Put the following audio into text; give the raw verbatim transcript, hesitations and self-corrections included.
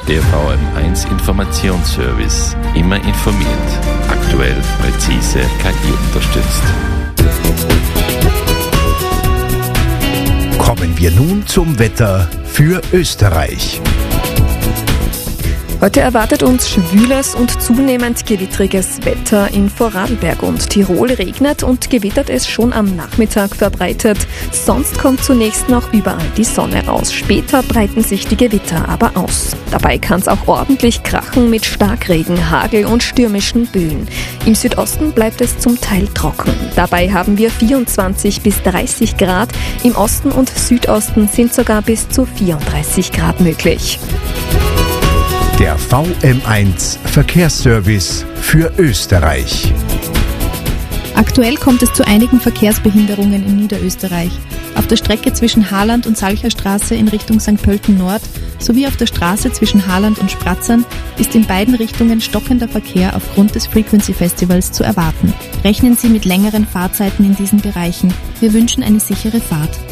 Der V M eins Informationsservice. Immer informiert. Aktuell, präzise, K I unterstützt. Kommen wir nun zum Wetter für Österreich. Heute erwartet uns schwüles und zunehmend gewittriges Wetter. In Vorarlberg und Tirol regnet und gewittert es schon am Nachmittag verbreitet. Sonst kommt zunächst noch überall die Sonne raus. Später breiten sich die Gewitter aber aus. Dabei kann es auch ordentlich krachen mit Starkregen, Hagel und stürmischen Böen. Im Südosten bleibt es zum Teil trocken. Dabei haben wir vierundzwanzig bis dreißig Grad. Im Osten und Südosten sind sogar bis zu vierunddreißig Grad möglich. Der V M eins Verkehrsservice für Österreich. Aktuell kommt es zu einigen Verkehrsbehinderungen in Niederösterreich. Auf der Strecke zwischen Haaland und Salcherstraße in Richtung Sankt Pölten Nord sowie auf der Straße zwischen Haaland und Spratzern ist in beiden Richtungen stockender Verkehr aufgrund des Frequency Festivals zu erwarten. Rechnen Sie mit längeren Fahrzeiten in diesen Bereichen. Wir wünschen eine sichere Fahrt.